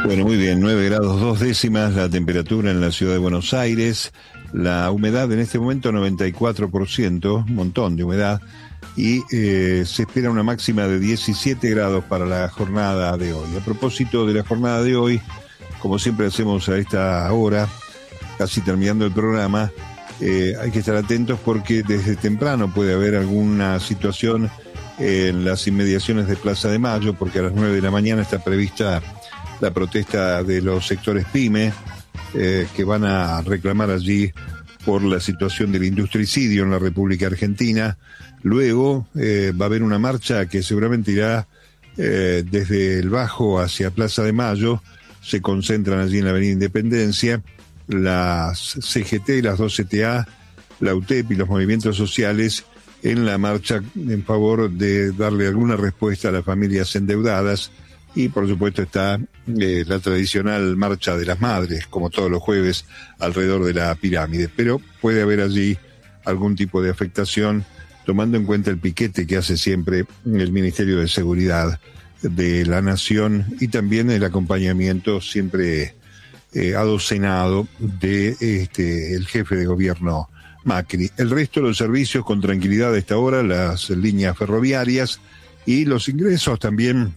Bueno, muy bien, 9 grados 2 décimas la temperatura en la ciudad de Buenos Aires, la humedad en este momento 94%, un montón de humedad, y se espera una máxima de 17 grados para la jornada de hoy. A propósito de la jornada de hoy, como siempre hacemos a esta hora, casi terminando el programa, hay que estar atentos porque desde temprano puede haber alguna situación en las inmediaciones de Plaza de Mayo, porque a las 9 de la mañana está prevista la protesta de los sectores PYME, que van a reclamar allí por la situación del industricidio en la República Argentina. Luego va a haber una marcha que seguramente irá desde el Bajo hacia Plaza de Mayo. Se concentran allí en la Avenida Independencia las CGT, las 2 CTA, la UTEP y los movimientos sociales en la marcha en favor de darle alguna respuesta a las familias endeudadas. Y por supuesto está la tradicional marcha de las madres, como todos los jueves, alrededor de la pirámide. Pero puede haber allí algún tipo de afectación, tomando en cuenta el piquete que hace siempre el Ministerio de Seguridad de la Nación y también el acompañamiento siempre adocenado de el jefe de gobierno Macri. El resto de los servicios con tranquilidad a esta hora, las líneas ferroviarias y los ingresos también.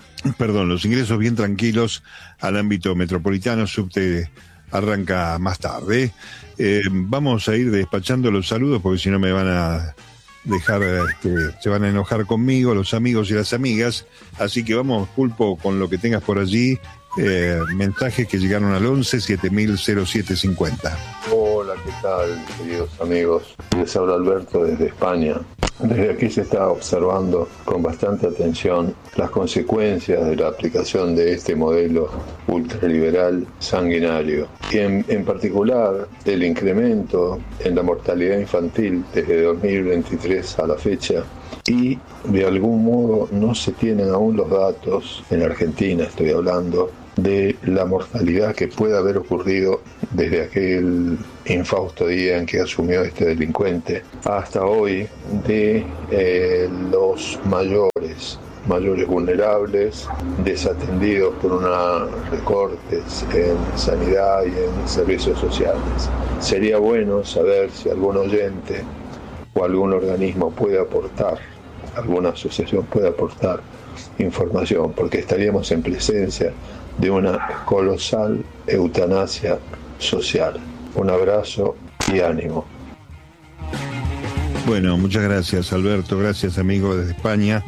Los ingresos bien tranquilos al ámbito metropolitano. Subte arranca más tarde. Vamos a ir despachando los saludos porque si no me van a dejar, se van a enojar conmigo los amigos y las amigas. Así que vamos, Pulpo, con lo que tengas por allí. Mensajes que llegaron al 11-7000-0750. Hola, ¿qué tal, queridos amigos? Les habla Alberto desde España. Desde aquí se está observando con bastante atención las consecuencias de la aplicación de este modelo ultraliberal sanguinario y en particular el incremento en la mortalidad infantil desde 2023 a la fecha. Y de algún modo no se tienen aún los datos, en Argentina estoy hablando, de la mortalidad que puede haber ocurrido desde aquel infausto día en que asumió este delincuente hasta hoy de los mayores vulnerables, desatendidos por unos recortes en sanidad y en servicios sociales. Sería bueno saber si algún oyente o algún organismo puede aportar, alguna asociación puede aportar información, porque estaríamos en presencia de una colosal eutanasia social. Un abrazo y ánimo. Bueno, muchas gracias, Alberto. Gracias, amigo, desde España.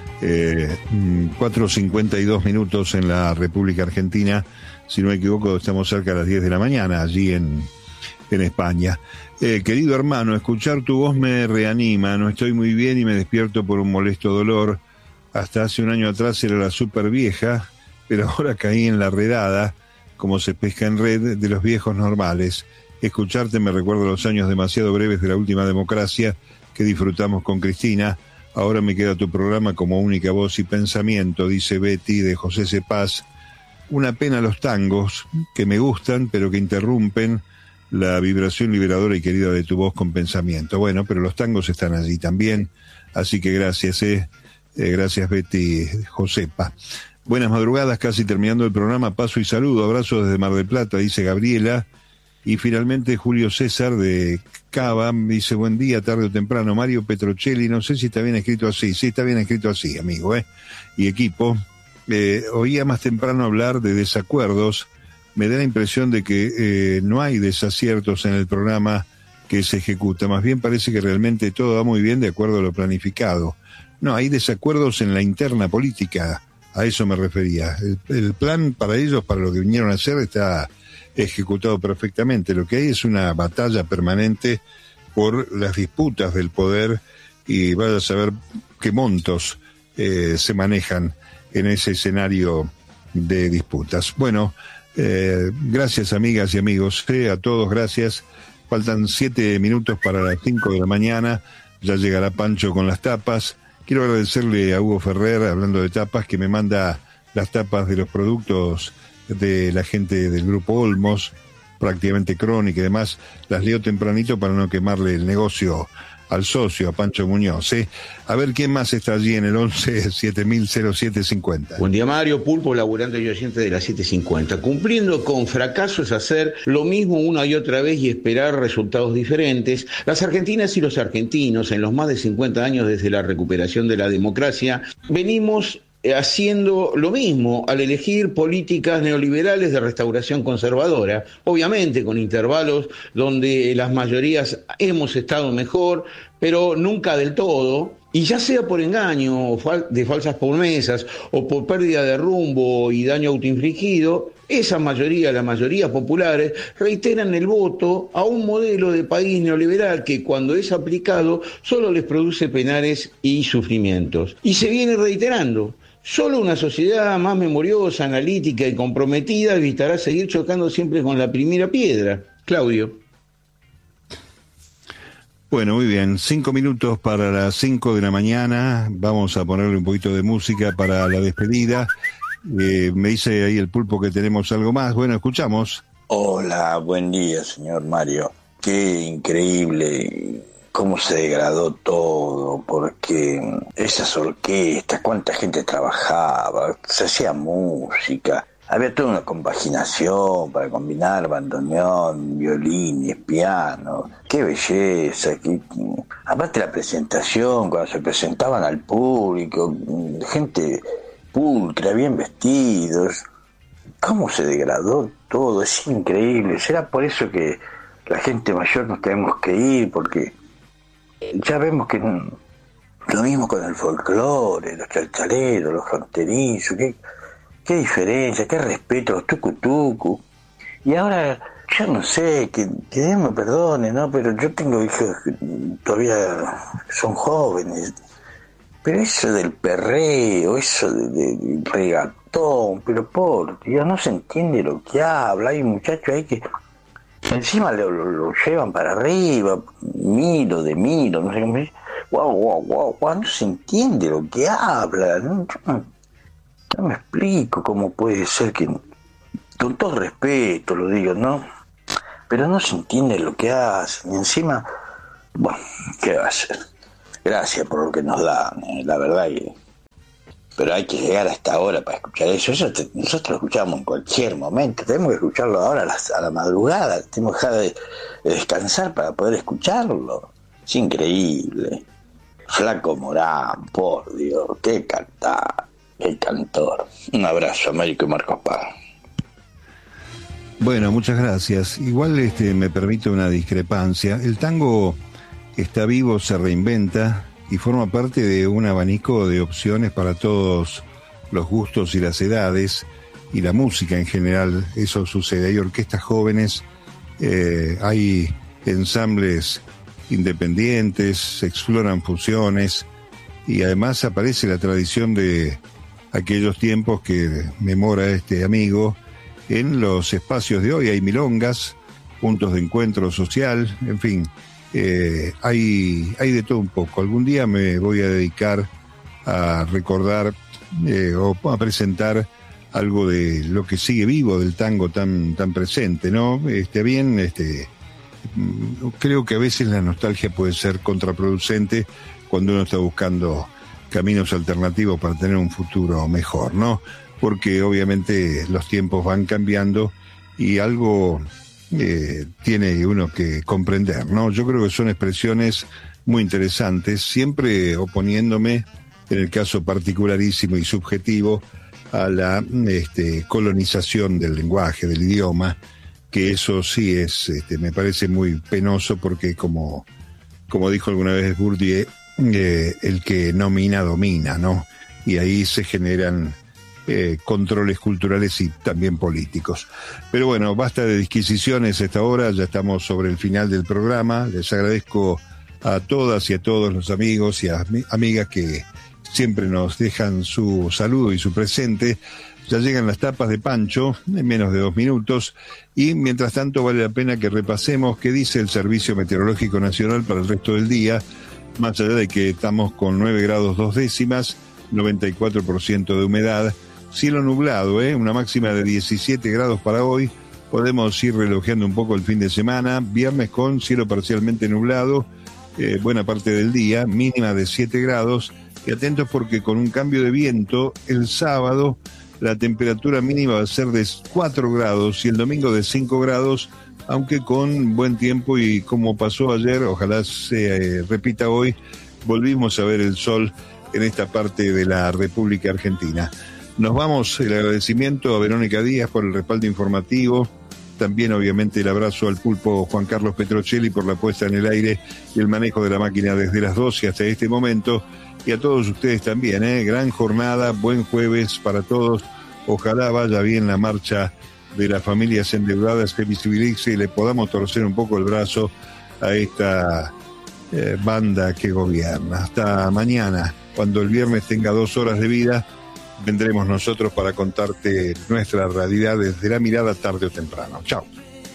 4:52 minutos en la República Argentina. Si no me equivoco, estamos cerca de las 10 de la mañana, allí en España. Querido hermano, escuchar tu voz me reanima. No estoy muy bien y me despierto por un molesto dolor. Hasta hace un año atrás era la súper vieja, pero ahora caí en la redada, como se pesca en red, de los viejos normales. Escucharte me recuerda los años demasiado breves de la última democracia que disfrutamos con Cristina. Ahora me queda tu programa como única voz y pensamiento, dice Betty de José Cepaz. Una pena los tangos, que me gustan, pero que interrumpen la vibración liberadora y querida de tu voz con pensamiento. Bueno, pero los tangos están allí también, así que gracias, gracias Betty Josepa. Buenas madrugadas, casi terminando el programa, paso y saludo, abrazo desde Mar del Plata, dice Gabriela. Y finalmente Julio César de Cava dice, buen día, tarde o temprano, Mario Petrocelli, no sé si está bien escrito así, sí está bien escrito así, amigo, y equipo. Oía más temprano hablar de desacuerdos, me da la impresión de que no hay desaciertos en el programa que se ejecuta, más bien parece que realmente todo va muy bien de acuerdo a lo planificado. No, hay desacuerdos en la interna política, a eso me refería. El plan para ellos, para lo que vinieron a hacer, está ejecutado perfectamente. Lo que hay es una batalla permanente por las disputas del poder y vaya a saber qué montos se manejan en ese escenario de disputas. Bueno, gracias amigas y amigos, a todos gracias. Faltan 7 minutos para las 5 de la mañana, ya llegará Pancho con las tapas. Quiero agradecerle a Hugo Ferrer, hablando de tapas, que me manda las tapas de los productos de la gente del Grupo Olmos, prácticamente Crónica y demás. Las leo tempranito para no quemarle el negocio al socio, a Pancho Muñoz. A ver quién más está allí en el 11-7000-0750. Buen día, Mario. Pulpo, laburante y oyente de la 750. Cumpliendo con fracaso es hacer lo mismo una y otra vez y esperar resultados diferentes. Las argentinas y los argentinos, en los más de 50 años desde la recuperación de la democracia, venimos haciendo lo mismo al elegir políticas neoliberales de restauración conservadora, obviamente con intervalos donde las mayorías hemos estado mejor, pero nunca del todo, y ya sea por engaño de falsas promesas o por pérdida de rumbo y daño autoinfligido, esa mayoría, las mayorías populares, reiteran el voto a un modelo de país neoliberal que cuando es aplicado solo les produce penares y sufrimientos. Y se viene reiterando. Solo una sociedad más memoriosa, analítica y comprometida evitará seguir chocando siempre con la primera piedra. Claudio. Bueno, muy bien. 5 minutos para las 5 de la mañana. Vamos a ponerle un poquito de música para la despedida. Me dice ahí el Pulpo que tenemos algo más. Bueno, escuchamos. Hola, buen día, señor Mario. Qué increíble cómo se degradó todo, porque esas orquestas, cuánta gente trabajaba, se hacía música, había toda una compaginación para combinar bandoneón, violines, piano, qué belleza, aparte la presentación, cuando se presentaban al público, gente pulcra, bien vestidos, cómo se degradó todo, es increíble. Será por eso que la gente mayor nos tenemos que ir, porque ya vemos que lo mismo con el folclore, los chalchaleros, los fronterizos, qué diferencia, qué respeto, los tucutucu. Y ahora, yo no sé, que Dios me perdone, ¿no? Pero yo tengo hijos que todavía son jóvenes. Pero eso del perreo, eso de regatón, pero por Dios, no se entiende lo que habla. Hay un muchacho ahí que encima lo llevan para arriba, Milo, no sé cómo dice. Guau, no se entiende lo que habla. No me explico cómo puede ser que, con todo respeto lo digo, ¿no? Pero no se entiende lo que hacen. Y encima, bueno, ¿qué va a hacer? Gracias por lo que nos dan, la verdad que... Pero hay que llegar a esta hora para escuchar eso. Nosotros lo escuchamos en cualquier momento. Tenemos que escucharlo ahora a la madrugada. Tenemos que dejar de descansar para poder escucharlo. Es increíble. Flaco Morán, por Dios, qué cantor. Un abrazo, Américo y Marcos Paz. Bueno, muchas gracias. Igual me permite una discrepancia. El tango está vivo, se reinventa y forma parte de un abanico de opciones para todos los gustos y las edades y la música en general. Eso sucede. Hay orquestas jóvenes, hay ensambles independientes, se exploran fusiones y además aparece la tradición de aquellos tiempos que memora este amigo. En los espacios de hoy hay milongas, puntos de encuentro social, en fin. Hay de todo un poco. Algún día me voy a dedicar a recordar o a presentar algo de lo que sigue vivo del tango tan presente, ¿no? Creo que a veces la nostalgia puede ser contraproducente cuando uno está buscando caminos alternativos para tener un futuro mejor, ¿no? Porque obviamente los tiempos van cambiando y algo tiene uno que comprender, ¿no? Yo creo que son expresiones muy interesantes, siempre oponiéndome, en el caso particularísimo y subjetivo, a la colonización del lenguaje, del idioma, que eso sí es, me parece muy penoso porque como dijo alguna vez Bourdieu, el que nomina domina, ¿no? Y ahí se generan controles culturales y también políticos. Pero bueno, basta de disquisiciones a esta hora, ya estamos sobre el final del programa. Les agradezco a todas y a todos los amigos y amigas que siempre nos dejan su saludo y su presente. Ya llegan las tapas de Pancho en menos de 2 minutos y mientras tanto vale la pena que repasemos qué dice el Servicio Meteorológico Nacional para el resto del día, más allá de que estamos con 9 grados 2 décimas, 94% de humedad, cielo nublado, una máxima de 17 grados para hoy. Podemos ir relojeando un poco el fin de semana, viernes con cielo parcialmente nublado, buena parte del día, mínima de 7 grados, y atentos porque con un cambio de viento, el sábado la temperatura mínima va a ser de 4 grados y el domingo de 5 grados, aunque con buen tiempo, y como pasó ayer, ojalá se repita hoy, volvimos a ver el sol en esta parte de la República Argentina. Nos vamos, el agradecimiento a Verónica Díaz por el respaldo informativo, también obviamente el abrazo al pulpo Juan Carlos Petrocelli por la puesta en el aire y el manejo de la máquina desde las 12 hasta este momento, y a todos ustedes también, gran jornada, buen jueves para todos, ojalá vaya bien la marcha de las familias endeudadas, que visibilice y le podamos torcer un poco el brazo a esta banda que gobierna. Hasta mañana, cuando el viernes tenga 2 horas de vida, vendremos nosotros para contarte nuestra realidad desde la mirada tarde o temprano. Chao.